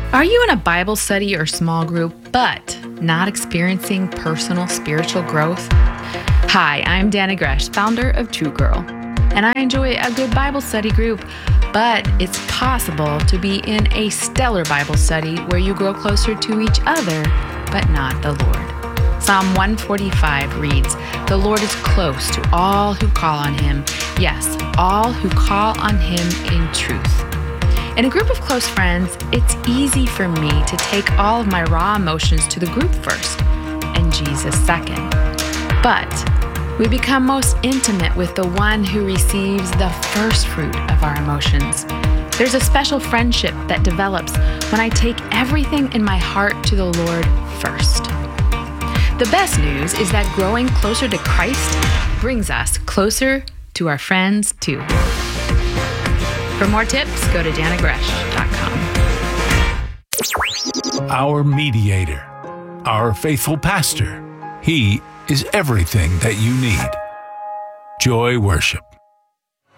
Are you in a Bible study or small group, but not experiencing personal spiritual growth? Hi, I'm Dana Gresh, founder of True Girl, and I enjoy a good Bible study group, but it's possible to be in a stellar Bible study where you grow closer to each other, but not the Lord. Psalm 145 reads, "The Lord is close to all who call on Him. Yes, all who call on Him in truth." In a group of close friends, it's easy for me to take all of my raw emotions to the group first and Jesus second. But we become most intimate with the one who receives the first fruit of our emotions. There's a special friendship that develops when I take everything in my heart to the Lord first. The best news is that growing closer to Christ brings us closer to our friends too. For more tips, go to danagresh.com. Our mediator, our faithful pastor. He is everything that you need. Joy Worship.